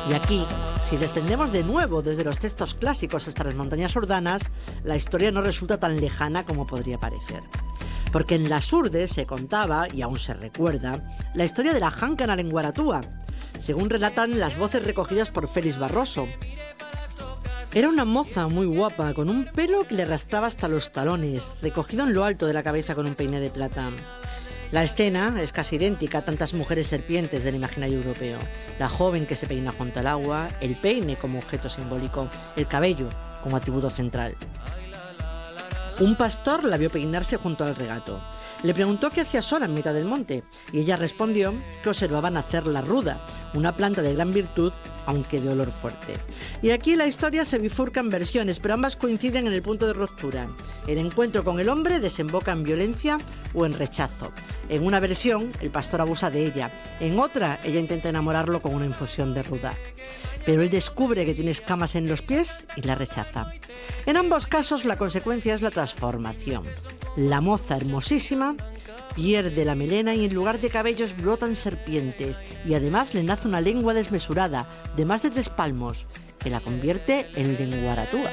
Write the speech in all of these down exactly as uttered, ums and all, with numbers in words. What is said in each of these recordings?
Y aquí, si descendemos de nuevo desde los textos clásicos hasta las montañas urdanas, la historia no resulta tan lejana como podría parecer. Porque en las Urdes se contaba, y aún se recuerda, la historia de la Janca Nalenguaratúa, según relatan las voces recogidas por Félix Barroso. Era una moza muy guapa, con un pelo que le arrastraba hasta los talones, recogido en lo alto de la cabeza con un peine de plata. La escena es casi idéntica a tantas mujeres serpientes del imaginario europeo. La joven que se peina junto al agua, el peine como objeto simbólico, el cabello como atributo central. Un pastor la vio peinarse junto al regato. Le preguntó qué hacía sola en mitad del monte, y ella respondió que observaba nacer la ruda, una planta de gran virtud, aunque de olor fuerte. Y aquí la historia se bifurca en versiones, pero ambas coinciden en el punto de ruptura. El encuentro con el hombre desemboca en violencia o en rechazo. En una versión, el pastor abusa de ella. En otra, ella intenta enamorarlo con una infusión de ruda. Pero él descubre que tiene escamas en los pies y la rechaza. En ambos casos, la consecuencia es la transformación. La moza hermosísima pierde la melena y en lugar de cabellos brotan serpientes, y además le nace una lengua desmesurada de más de tres palmos que la convierte en lenguaratúa.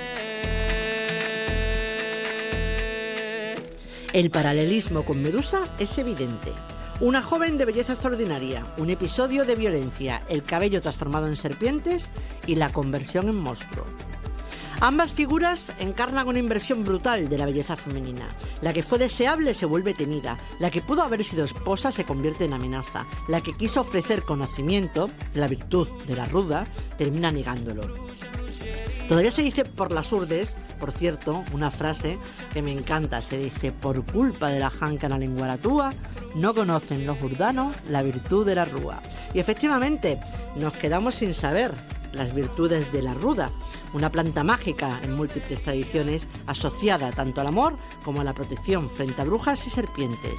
El paralelismo con Medusa es evidente. Una joven de belleza extraordinaria, un episodio de violencia, el cabello transformado en serpientes y la conversión en monstruo. Ambas figuras encarnan una inversión brutal de la belleza femenina. La que fue deseable se vuelve temida, la que pudo haber sido esposa se convierte en amenaza, la que quiso ofrecer conocimiento, la virtud de la ruda, termina negándolo. Todavía se dice por las Urdes, por cierto, una frase que me encanta, se dice: por culpa de la Janca Nalenguaratúa no conocen los urdanos la virtud de la rúa. Y efectivamente, nos quedamos sin saber las virtudes de la ruda, una planta mágica en múltiples tradiciones asociada tanto al amor como a la protección frente a brujas y serpientes.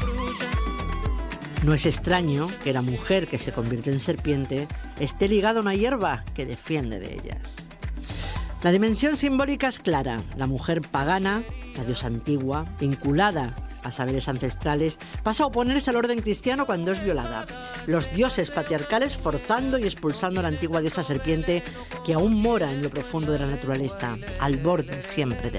No es extraño que la mujer que se convierte en serpiente esté ligada a una hierba que defiende de ellas. La dimensión simbólica es clara. La mujer pagana, la diosa antigua, vinculada a saberes ancestrales, pasa a oponerse al orden cristiano cuando es violada. Los dioses patriarcales forzando y expulsando a la antigua diosa serpiente que aún mora en lo profundo de la naturaleza, al borde siempre de